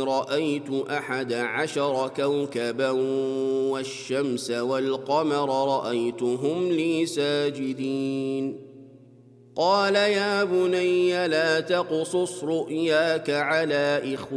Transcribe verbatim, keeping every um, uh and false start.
رأيت أحد عشر كوكبا والشمس والقمر رأيتهم لي ساجدين قال يا بني لا تقصص رؤياك على إخوتك